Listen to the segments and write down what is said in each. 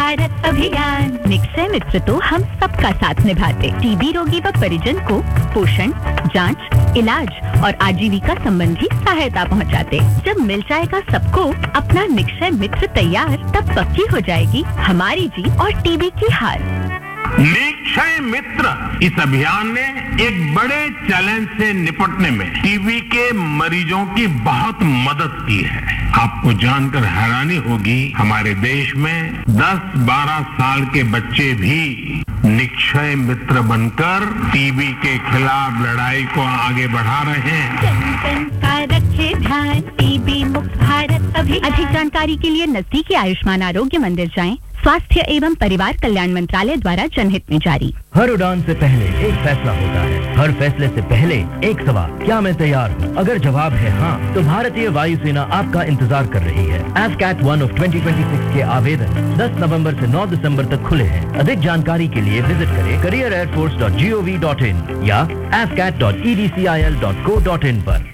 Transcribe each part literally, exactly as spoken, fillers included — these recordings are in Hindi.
भारत अभियान। निक्षय मित्र तो हम सबका साथ निभाते, टीबी रोगी व परिजन को पोषण, जांच, इलाज और आजीविका संबंधी सहायता पहुंचाते। जब मिल जाएगा सबको अपना निक्षय मित्र तैयार, तब पक्की हो जाएगी हमारी जीत और टीबी की हार। निक्षय मित्र इस अभियान ने एक बड़े चैलेंज से निपटने में टीबी के मरीजों की बहुत मदद की है। आपको जानकर हैरानी होगी, हमारे देश में दस बारह साल के बच्चे भी निक्षय मित्र बनकर टीबी के खिलाफ लड़ाई को आगे बढ़ा रहे हैं। जन जन का रखे ध्यान, टीबी मुक्त भारत अभियान। अधिक जानकारी के लिए नजदीकी आयुष्मान आरोग्य मंदिर जाएं। स्वास्थ्य एवं परिवार कल्याण मंत्रालय द्वारा जनहित में जारी। हर उड़ान से पहले एक फैसला होता है, हर फैसले से पहले एक सवाल, क्या मैं तैयार हूँ? अगर जवाब है हाँ, तो भारतीय वायुसेना आपका इंतजार कर रही है। AFCAT one of twenty twenty six के आवेदन दस नवंबर से नौ दिसंबर तक खुले हैं। अधिक जानकारी के लिए विजिट करें career air force dot G O V dot in या AFCAT dot E D C I L dot co dot in पर।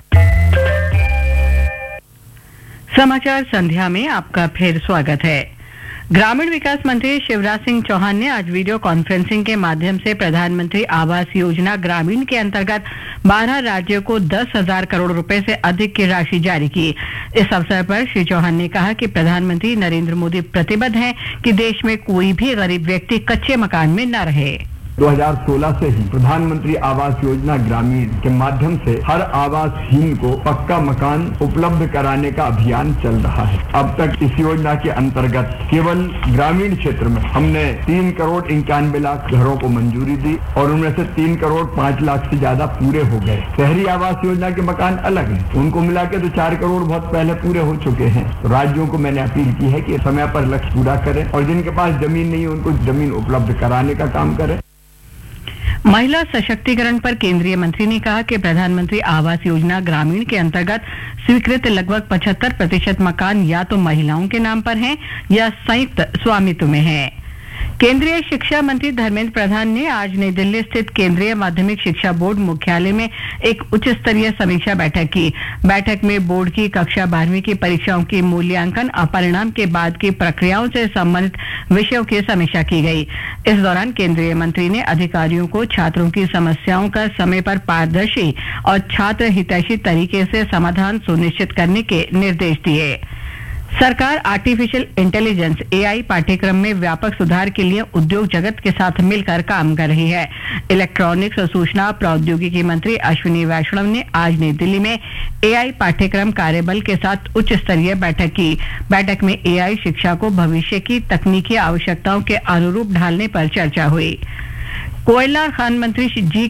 समाचार संध्या में आपका फिर स्वागत है। ग्रामीण विकास मंत्री शिवराज सिंह चौहान ने आज वीडियो कॉन्फ्रेंसिंग के माध्यम से प्रधानमंत्री आवास योजना ग्रामीण के अंतर्गत बारह राज्यों को दस हजार करोड़ रुपए से अधिक की राशि जारी की। इस अवसर पर श्री चौहान ने कहा कि प्रधानमंत्री नरेंद्र मोदी प्रतिबद्ध हैं कि देश में कोई भी गरीब व्यक्ति कच्चे मकान में न रहे। दो हज़ार सोलह से ही प्रधानमंत्री आवास योजना ग्रामीण के माध्यम से हर आवासहीन को पक्का मकान उपलब्ध कराने का अभियान चल रहा है। अब तक इस योजना के अंतर्गत केवल ग्रामीण क्षेत्र में हमने तीन करोड़ इक्यानवे लाख घरों को मंजूरी दी और उनमें से तीन करोड़ पांच लाख से ज्यादा पूरे हो गए। शहरी आवास योजना के मकान अलग हैं, उनको मिला के तो चार करोड़ बहुत पहले पूरे हो चुके हैं। तो राज्यों को मैंने अपील की है कि समय पर लक्ष्य पूरा करें और जिनके पास जमीन नहीं है उनको जमीन उपलब्ध कराने का काम करें। महिला सशक्तिकरण पर केंद्रीय मंत्री ने कहा कि प्रधानमंत्री आवास योजना ग्रामीण के अंतर्गत स्वीकृत लगभग पचहत्तर प्रतिशत मकान या तो महिलाओं के नाम पर हैं या संयुक्त स्वामित्व में हैं। केंद्रीय शिक्षा मंत्री धर्मेंद्र प्रधान ने आज नई दिल्ली स्थित केंद्रीय माध्यमिक शिक्षा बोर्ड मुख्यालय में एक उच्च स्तरीय समीक्षा बैठक की। बैठक में बोर्ड की कक्षा बारहवीं की परीक्षाओं की मूल्यांकन और परिणाम के बाद की प्रक्रियाओं से संबंधित विषयों की समीक्षा की गई। इस दौरान केंद्रीय मंत्री ने अधिकारियों को छात्रों की समस्याओं का समय पर पारदर्शी और छात्र हितैषी तरीके से समाधान सुनिश्चित करने के निर्देश दिए। सरकार आर्टिफिशियल इंटेलिजेंस ए आई पाठ्यक्रम में व्यापक सुधार के लिए उद्योग जगत के साथ मिलकर काम कर रही है। इलेक्ट्रॉनिक्स और सूचना प्रौद्योगिकी मंत्री अश्विनी वैष्णव ने आज नई दिल्ली में ए आई पाठ्यक्रम कार्यबल के साथ उच्च स्तरीय बैठक की। बैठक में ए आई शिक्षा को भविष्य की तकनीकी आवश्यकताओं के अनुरूप ढालने पर चर्चा हुई। कोयला खान मंत्री जी